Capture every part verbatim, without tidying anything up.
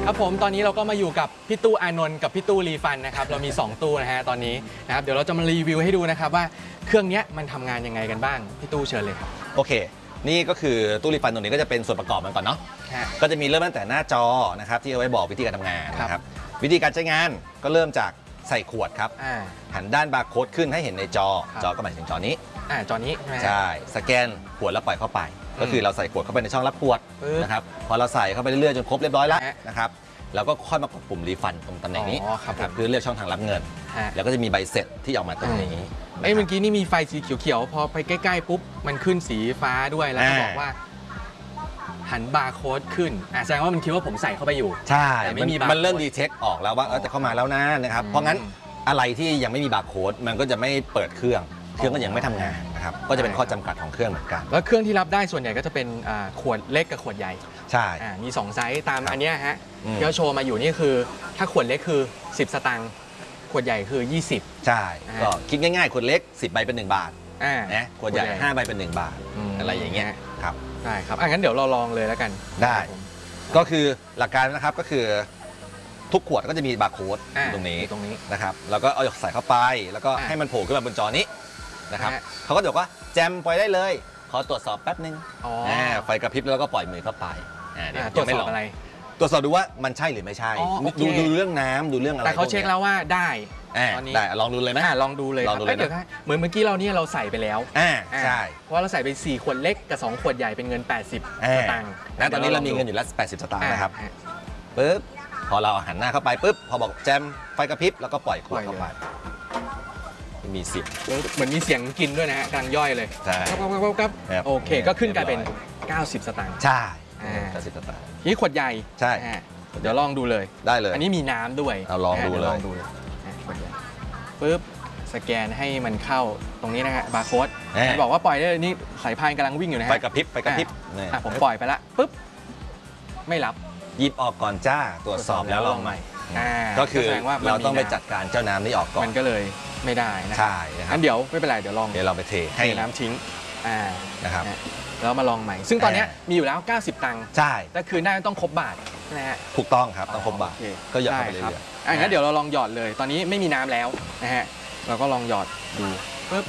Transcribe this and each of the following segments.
ครับผมตอนนี้เราก็มาอยู่กับพี่ตู้อานนท์กับพี่ตู้รีฟันนะครับเรามีสองตู้นะฮะตอนนี้นะครับเดี๋ยวเราจะมารีวิวให้ดูนะครับว่าเครื่องนี้มันทำงานยังไงกันบ้างพี่ตู้เชิญเลยครับโอเคนี่ก็คือตู้รีฟันตัวนี้ก็จะเป็นส่วนประกอบมันก่อนเนาะก็จะมีเริ่มตั้งแต่หน้าจอนะครับที่เอาไว้บอกวิธีการทำงานนะครับวิธีการใช้งานก็เริ่มจากใส่ขวดครับหันด้านบาร์โค้ดขึ้นให้เห็นในจอจอก็หมายถึงจอนี้อ่าจอนี้ใช่สแกนขวดแล้วปล่อยเข้าไปก็คือเราใส่ขวดเข้าไปในช่องรับขวดนะครับพอเราใส่เข้าไปเรื่อยๆจนครบเรียบร้อยแล้วนะครับแล้วก็ค่อยมากดปุ่มรีฟันตรงตำแหน่งนี้ครับเพื่อเลือกช่องทางรับเงินแล้วก็จะมีใบเสร็จที่ออกมาตรงนี้ไอ้เมื่อกี้นี่มีไฟสีเขียวๆพอไปใกล้ๆปุ๊บมันขึ้นสีฟ้าด้วยแล้วก็บอกว่าหันบาร์โค้ดขึ้นแสดงว่ามันคิดว่าผมใส่เข้าไปอยู่ใช่มันเริ่มดีเทคออกแล้วว่าเออจะเข้ามาแล้วนะนะครับเพราะงั้นอะไรที่ยังไม่มีบาร์โค้ดมันก็จะไม่เปิดเครื่องเครื่องก็ยังไม่ทำงานนะครับก็จะเป็นข้อจำกัดของเครื่องเหมือนกันแล้วเครื่องที่รับได้ส่วนใหญ่ก็จะเป็นขวดเล็กกับขวดใหญ่ใช่มีสองไซส์ตามอันนี้ฮะที่เขาโชว์มาอยู่นี่คือถ้าขวดเล็กคือสิบสตางค์ขวดใหญ่คือยี่สิบใช่ก็คิดง่ายๆขวดเล็กสิบใบเป็นหนึ่งบาทนะขวดใหญ่ห้าใบเป็นหนึ่งบาทอะไรอย่างเงี้ยครับได้ครับงั้นเดี๋ยวเราลองเลยแล้วกันได้ก็คือหลักการนะครับก็คือทุกขวดก็จะมีบาร์โค้ดตรงนี้ตรงนี้นะครับแล้วก็เอาใส่เข้าไปแล้วก็ให้มันโผล่ขึ้นมาบนจอนี้นะครับเขาก็บอกว่าแจมปล่อยได้เลยขอตรวจสอบแป๊บนึงไฟกระพริบแล้วก็ปล่อยมือเข้าไปตรวจสอบอะไรตรวจสอบดูว่ามันใช่หรือไม่ใช่ดูดูเรื่องน้ำดูเรื่องอะไรแต่เขาเช็คแล้วว่าได้ตอนนี้ได้ลองดูเลยไหมลองดูเลยลองดูเลยนะเหมือนเมื่อกี้เราเนี่ยเราใส่ไปแล้วใช่เพราะเราใส่ไปสี่ขวดเล็กกับสองขวดใหญ่เป็นเงินแปดสิบสตางค์นะตอนนี้เรามีเงินอยู่แล้วแปดสิบสตางค์นะครับปึ๊บพอเราหันหน้าเข้าไปปุ๊บพอบอกแจมไฟกระพริบแล้วก็ปล่อยขวดเข้าไปมีเสียงเหมือนมีเสียงกินด้วยนะฮะกลางย่อยเลยใช่ครับโอเคก็ขึ้นกลายเป็นเก้าสิบสตางค์ใช่เก้าสิบสตางค์นี่ขวดใหญ่ใช่เดี๋ยวลองดูเลยได้เลยอันนี้มีน้ำด้วยเอาลองดูเลยขวดใหญ่ปึ๊บสแกนให้มันเข้าตรงนี้นะฮะบาร์โค้ดบอกว่าปล่อยได้นี่สายพานกำลังวิ่งอยู่นะฮะไฟกระพริบไฟกระพริบผมปล่อยไปละปุ๊บไม่รับหยิบออกก่อนจ้าตรวจสอบแล้วลองใหม่ก็คือเราต้องไปจัดการเจ้าน้ำนี้ออกก่อนมันก็เลยไม่ได้นะใช่งั้นเดี๋ยวไม่เป็นไรเดี๋ยวลองเดี๋ยวเราไปเทให้น้ำทิ้งนะครับแล้วมาลองใหม่ซึ่งตอนนี้มีอยู่แล้วเก้าสิบตังค์ใช่แต่คืนได้ต้องครบบาทนะฮะถูกต้องครับต้องครบบาทก็หยอดไปเลยอ่ะงั้นเดี๋ยวเราลองหยอดเลยตอนนี้ไม่มีน้ำแล้วนะฮะเราก็ลองหยอดดูปึ๊บ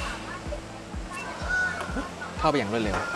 เข้าไปอย่างรวดเร็ว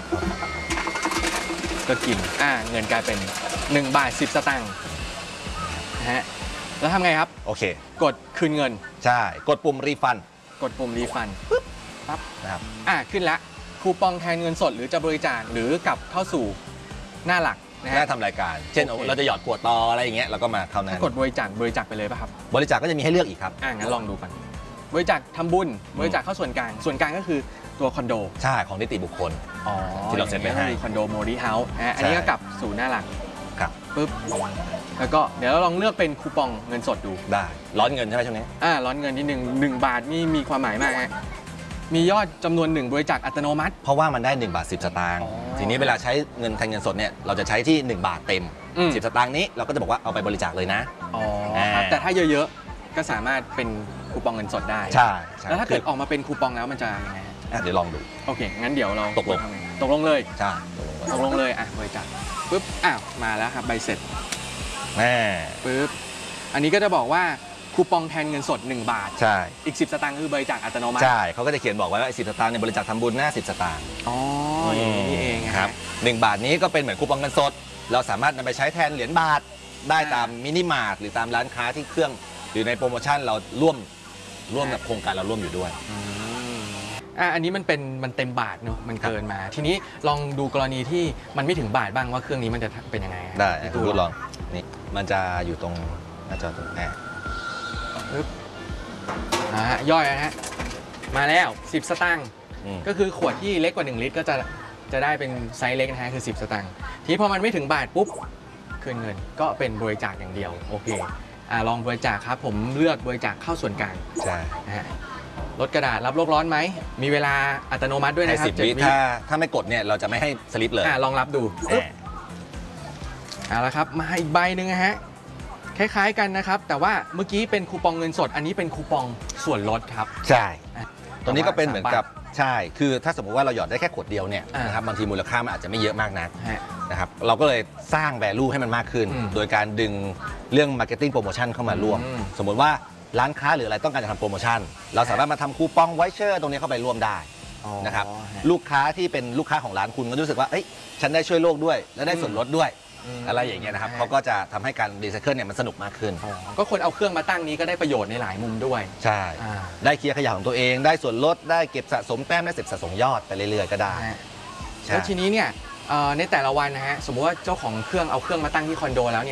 ก็กินอ่าเงินกลายเป็นหนึ่งบาทสิบสตางค์นะฮะแล้วทำไงครับโอเคกดคืนเงินใช่กดปุ่มรีฟันกดปุ่มรีฟันปึ๊บปั๊บนะครับอ่าขึ้นแล้วคูปองแทนเงินสดหรือจะบริจาคหรือกลับเข้าสู่หน้าหลักนะฮะทำรายการเช่นเราจะหยอดขวดต่ออะไรอย่างเงี้ยเราก็มาเข้าหน้ากดบริจาคบริจาคไปเลยป่ะครับบริจาคก็จะมีให้เลือกอีกครับอ่างั้นลองดูกันบริจาคทำบุญบริจาคเข้าส่วนกลางส่วนกลางก็คือตัวคอนโดใช่ของนิติบุคคลที่เราเซ็ตไปให้คอนโดโมดิเฮาส์อันนี้ก็กลับสู่หน้าหลักครับปึ๊บแล้วก็เดี๋ยวเราลองเลือกเป็นคูปองเงินสดดูได้ร้อนเงินใช่ไหมช่วงนี้อ่าร้อนเงินนิดนึงหนึ่งบาทนี่มีความหมายมากฮะมียอดจำนวนหนึ่งบริจาคอัตโนมัติเพราะว่ามันได้หนึ่งบาทสิบสตางค์ทีนี้เวลาใช้เงินแทนเงินสดเนี่ยเราจะใช้ที่หนึ่งบาทเต็มสิบสตางค์นี้เราก็จะบอกว่าเอาไปบริจาคเลยนะอ๋อแต่ถ้าเยอะๆก็สามารถเป็นคูปองเงินสดได้ใช่แล้วถ้าเกิดออกมาเป็นคูปองแล้วมันจะยังไงเดี๋ยวลองดูโอเคงั้นเดี๋ยวเราตกลงตกลงเลยใช่ตกลงเลยอ่ะบริจาคปึ๊บอ้าวมาแล้วครับใบเสร็จแม่ปึ๊บอันนี้ก็จะบอกว่าคูปองแทนเงินสดหนึ่งบาทใช่อีกสิบสตางค์คือบริจาคอัตโนมัติใช่เขาก็จะเขียนบอกไว้ว่าสิบสตางค์ในบริจาคทำบุญหน้าสิบสตางค์อ๋ออย่างนี้เองครับหนึ่งบาทนี้ก็เป็นเหมือนคูปองเงินสดเราสามารถนำไปใช้แทนเหรียญบาทได้ตามมินิมาร์ทหรือตามร้านค้าที่เครื่องหรือในโปรโมชั่นเราร่วมร่วมกับโครงการเราร่วมอยู่ด้วยอ่ะอันนี้มันเป็นมันเต็มบาทเนอะมันเกินมาทีนี้ลองดูกรณีที่มันไม่ถึงบาทบ้างว่าเครื่องนี้มันจะเป็นยังไงได้ดูลองนี่มันจะอยู่ตรงหน้าจอตรงแอร์ปึ๊บอ่าย่อยนะฮะมาแล้วสิบสตางค์ก็คือขวดที่เล็กกว่าหนึ่งลิตรก็จะจะได้เป็นไซส์เล็กนะฮะคือสิบสตางค์ทีนี้พอมันไม่ถึงบาทปุ๊บคืนเงินก็เป็นบริจาคอย่างเดียวโอเคอ่าลองบริจาคครับผมเลือกบริจาคเข้าส่วนกลางใช่นะฮะลดกระดาษรับโลกร้อนไหมมีเวลาอัตโนมัติด้วยนะครับสิบวิถ้าถ้าไม่กดเนี่ยเราจะไม่ให้สลิปเลยอ่าลองรับดูเอาละครับมาอีกใบหนึ่งนะฮะคล้ายๆกันนะครับแต่ว่าเมื่อกี้เป็นคูปองเงินสดอันนี้เป็นคูปองส่วนลดครับใช่ตัวนี้ก็เป็นเหมือนกับใช่คือถ้าสมมุติว่าเราหยอดได้แค่ขวดเดียวเนี่ยนะครับบางทีมูลค่ามันอาจจะไม่เยอะมากนักนะครับเราก็เลยสร้าง value ให้มันมากขึ้น โดยการดึงเรื่อง marketing promotion เข้ามาร่วม สมมติว่าร้านค้าหรืออะไรต้องการจะทำโปรโมชั่นเราสามารถมาทำคูปองไวเชอร์ตรงนี้เข้าไปร่วมได้นะครับลูกค้าที่เป็นลูกค้าของร้านคุณก็รู้สึกว่าเอ้ยฉันได้ช่วยโลกด้วยและได้ส่วนลดด้วยอะไรอย่างเงี้ยนะครับเขาก็จะทำให้การรีไซเคิลเนี่ยมันสนุกมากขึ้นก็คนเอาเครื่องมาตั้งนี้ก็ได้ประโยชน์ในหลายมุมด้วยใช่ได้เคลียร์ขยะของตัวเองได้ส่วนลดได้เก็บสะสมแต้มได้เสร็จสะสมยอดไปเรื่อยๆก็ได้แล้วทีนี้เนี่ยในแต่ละวันนะฮะสมมติว่าเจ้าของเครื่องเอาเครื่องมาตั้งที่คอนโดแล้ว